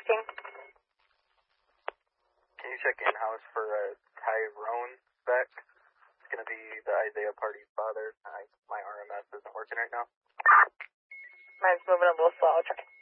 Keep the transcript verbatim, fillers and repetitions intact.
sixteen. Can you check in-house for uh, Tyrone Beck? It's going to be the Isaiah party's father. I, my R M S isn't working right now. Mine's moving a little slow. I'll check.